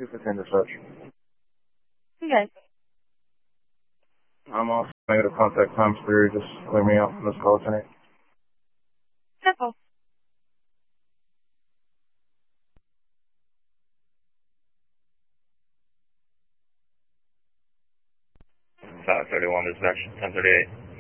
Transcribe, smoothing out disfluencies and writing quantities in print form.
215 dispatch. Okay. I'm off negative contact times 3. Just clear me out from this call tonight. Simple. 531 dispatch, 1038.